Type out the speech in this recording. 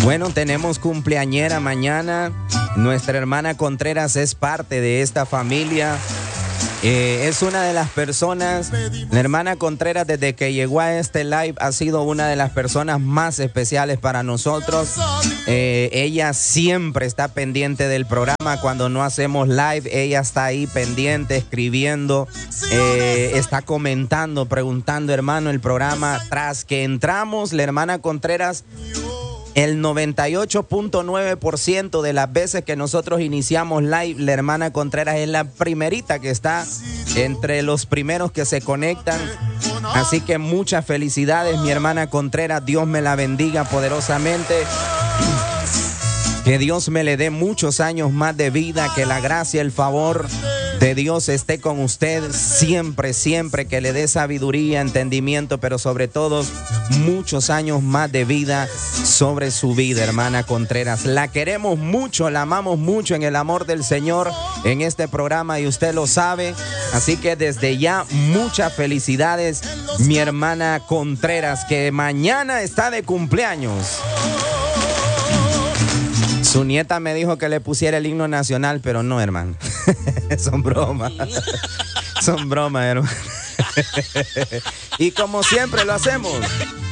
Bueno, tenemos cumpleañera mañana. Nuestra hermana Contreras es parte de esta familia. Es una de las personas, la hermana Contreras, desde que llegó a este live, ha sido una de las personas más especiales para nosotros. Ella siempre está pendiente del programa. Cuando no hacemos live, ella está ahí pendiente, escribiendo, está comentando, preguntando, hermano, el programa. Tras que entramos, la hermana Contreras, el 98.9% de las veces que nosotros iniciamos live, la hermana Contreras es la primerita que está entre los primeros que se conectan. Así que muchas felicidades, mi hermana Contreras. Dios me la bendiga poderosamente. Que Dios me le dé muchos años más de vida. Que la gracia, el favor de Dios esté con usted siempre, siempre. Que le dé sabiduría, entendimiento, pero sobre todo muchos años más de vida sobre su vida, hermana Contreras. La queremos mucho, la amamos mucho en el amor del Señor en este programa y usted lo sabe. Así que desde ya muchas felicidades, mi hermana Contreras, que mañana está de cumpleaños. Su nieta me dijo que le pusiera el himno nacional, pero no, hermano. Son bromas. Son bromas, hermano. Y como siempre lo hacemos